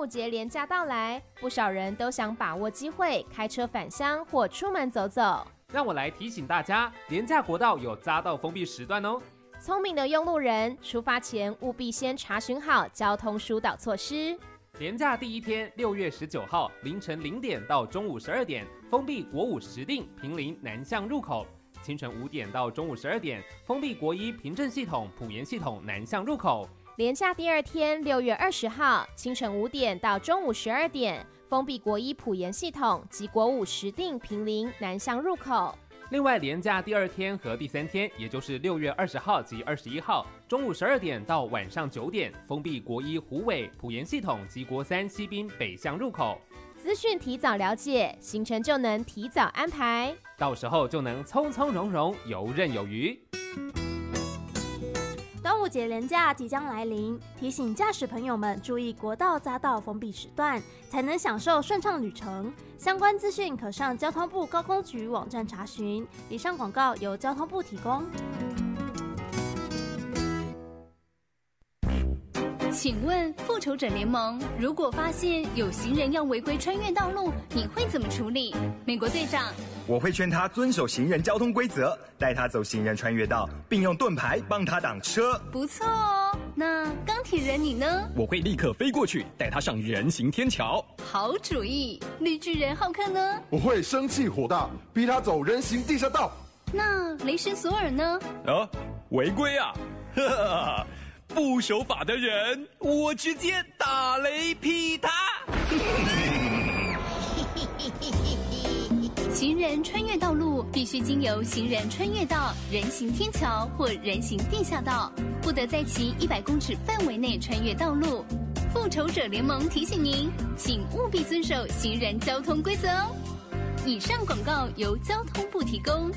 午节连假到来，不少人都想把握机会开车返乡或出门走走。 让我来提醒大家，连假国道有匝道封闭时段哦。 聪明的用路人，出发前务必先查询好交通疏导措施。 连假第一天，6月19号凌晨0点到中午12点，封闭国五石碇、坪林南向入口；清晨5点到中午12点，封闭国一平镇系统、埔盐系统南向入口。 连假第二天，6月20号清晨5点到中午12点，封闭国一埔盐系统及国五石碇、坪林南向入口。 另外，连假第二天和第三天，也就是6月20号及21号，中午12点到晚上9点，封闭国一虎尾、埔盐系统及国三西滨北向入口。 资讯提早了解，行程就能提早安排， 到时候就能从从容容、游刃有余。 端午节连假即将来临，提醒驾驶朋友们注意国道匝道封闭时段，才能享受顺畅旅程。相关资讯可上交通部高工局网站查询。以上广告由交通部提供。 请问复仇者联盟如果发现有行人要违规穿越道路，你会怎么处理？美国队长， 我会劝他遵守行人交通规则，带他走行人穿越道，并用盾牌帮他挡车。 不错哦。那钢铁人你呢？ 我会立刻飞过去，带他上人行天桥。 好主意。绿巨人浩克呢？ 我会生气火大，逼他走人行地下道。 那雷神索尔呢？ 违规啊！呵呵，不守法的人，我直接打雷劈他。 行人穿越道路必须经由行人穿越道、人行天桥或人行地下道，不得在其100公尺范围内穿越道路。复仇者联盟提醒您，请务必遵守行人交通规则哦。以上广告由交通部提供。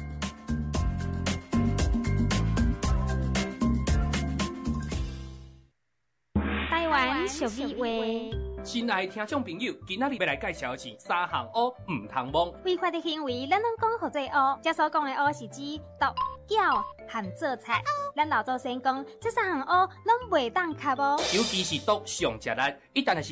台湾俗语话。 亲爱的听众朋友，今仔日要来介绍的是3项乌唔通摸。 违法的行为，咱拢讲好做乌。这所讲的乌是指毒、搅和做菜。咱老祖先讲，这3项乌拢袂当卡无。 尤其是毒上食力，一旦是